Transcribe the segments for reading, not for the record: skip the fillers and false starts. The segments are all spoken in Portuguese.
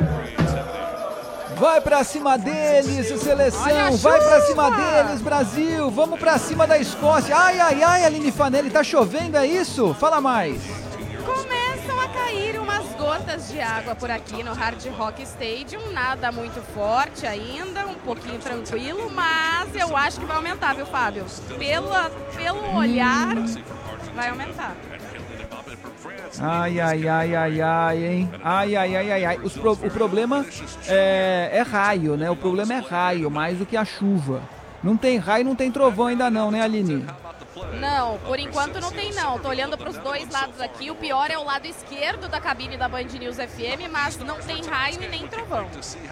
intimidating. Vai pra cima deles, seleção, vai pra cima deles, Brasil, vamos pra cima da Escócia. Ai, ai, ai, Aline Fanelli, tá chovendo, é isso? Fala mais. Começam a cair umas gotas de água por aqui no Hard Rock Stadium, nada muito forte ainda, um pouquinho tranquilo, mas eu acho que vai aumentar, viu, Fábio? Pelo olhar, vai aumentar. Ai, ai, ai, ai, ai, hein? Ai, ai, ai, ai, ai. O problema é raio, né? O problema é raio, mais do que a chuva. Não tem raio, não tem trovão ainda não, né, Aline? Não, por enquanto não tem não. Tô olhando para os dois lados aqui. O pior é o lado esquerdo da cabine da Band News FM, mas não tem raio e nem trovão.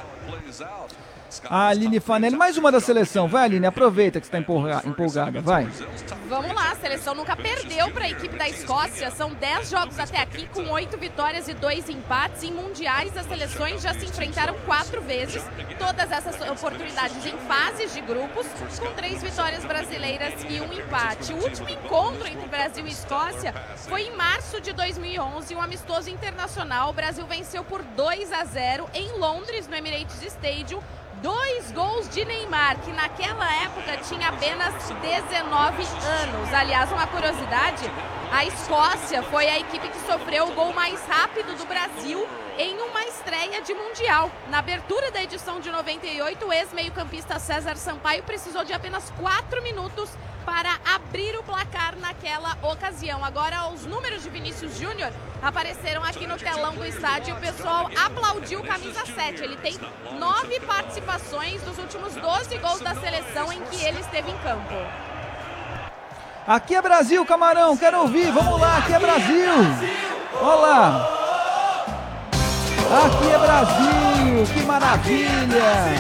A Aline Fanelli, mais uma da seleção. Vai, Aline, aproveita que você está empolgada, vai. Vamos lá, a seleção nunca perdeu para a equipe da Escócia. São 10 jogos até aqui, com 8 vitórias e 2 empates. Em mundiais, as seleções já se enfrentaram 4 vezes. Todas essas oportunidades em fases de grupos, com 3 vitórias brasileiras e 1 empate. O último encontro entre Brasil e Escócia foi em março de 2011, um amistoso internacional. O Brasil venceu por 2-0 em Londres, no Emirates Stadium. 2 gols de Neymar, que naquela época tinha apenas 19 anos. Aliás, uma curiosidade, a Escócia foi a equipe que sofreu o gol mais rápido do Brasil em uma estreia de Mundial. Na abertura da edição de 98, o ex-meio-campista César Sampaio precisou de apenas 4 minutos para abrir o placar naquela ocasião. Agora, os números de Vinícius Júnior apareceram aqui no telão do estádio e o pessoal aplaudiu o camisa 7. Ele tem 9 participações dos últimos 12 gols da seleção em que ele esteve em campo. Aqui é Brasil, Camarão, quero ouvir, vamos lá, aqui é Brasil. Olá. Aqui é Brasil, que maravilha.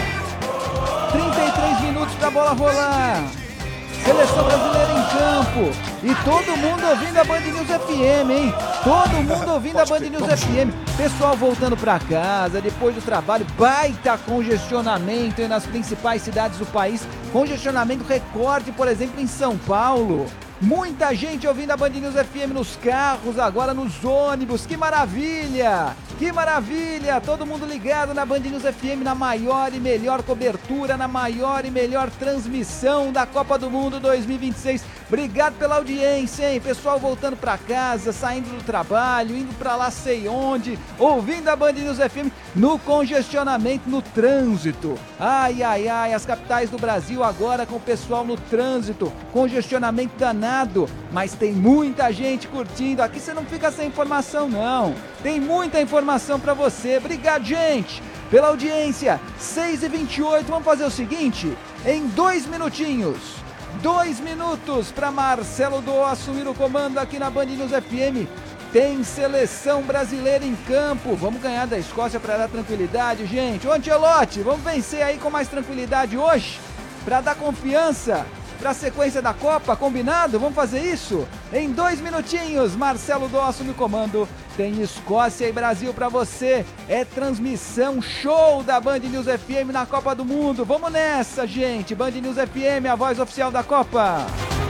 33 minutos pra bola rolar. Seleção brasileira em campo. E todo mundo ouvindo a Band News FM, hein? Todo mundo ouvindo a Band News FM. Pessoal voltando pra casa, depois do trabalho, baita congestionamento nas principais cidades do país. Congestionamento recorde, por exemplo, em São Paulo. Muita gente ouvindo a Band News FM nos carros, agora nos ônibus. Que maravilha! Que maravilha! Todo mundo ligado na Band News FM, na maior e melhor cobertura, na maior e melhor transmissão da Copa do Mundo 2026. Obrigado pela audiência, hein? Pessoal voltando pra casa, saindo do trabalho, indo pra lá sei onde, ouvindo a Band News FM no congestionamento, no trânsito. Ai, ai, ai, as capitais do Brasil agora com o pessoal no trânsito, congestionamento danado, mas tem muita gente curtindo. Aqui você não fica sem informação, não. Tem muita informação pra você. Obrigado, gente, pela audiência. 6h28, vamos fazer o seguinte, em 2 minutinhos, 2 minutos para Marcelo Dô assumir o comando aqui na Band News FM. Tem seleção brasileira em campo. Vamos ganhar da Escócia para dar tranquilidade, gente. Ô Ancelotti, vamos vencer aí com mais tranquilidade hoje, para dar confiança para a sequência da Copa, combinado? Vamos fazer isso? Em 2 minutinhos, Marcelo Dô assume o comando. Tem Escócia e Brasil para você. É transmissão show da Band News FM na Copa do Mundo. Vamos nessa, gente. Band News FM, a voz oficial da Copa.